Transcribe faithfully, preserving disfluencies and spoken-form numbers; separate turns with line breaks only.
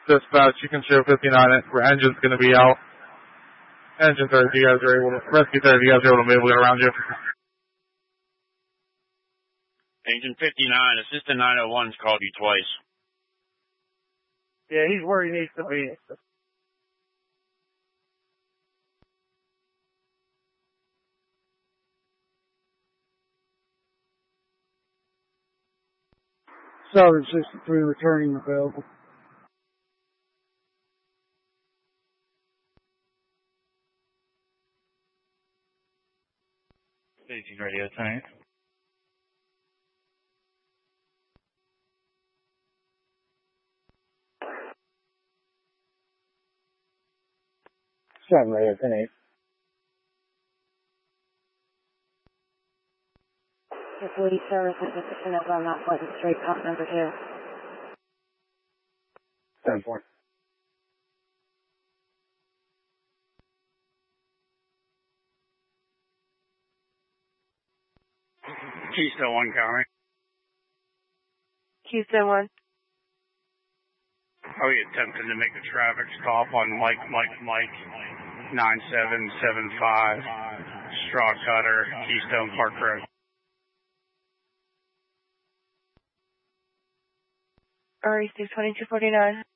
dispatch. You can show fifty-nine for engine's going to be out. Engine thirty, you guys are able to, rescue thirty, you guys are able to move it around you.
Engine fifty-nine, assistant nine oh one's called you twice.
Yeah, he's where he needs to be. Southern sixty-three returning available.
eighteen radio tonight.
Seven radio tonight.
If Woody service is sufficient, I'm not putting straight cop number two.
Seven four.
Keystone one coming.
Houston one.
Are we attempting to make a traffic stop on Mike, Mike, Mike, nine seven seven five, Straw Cutter, Keystone Park Road?
R E six twenty-two forty-nine.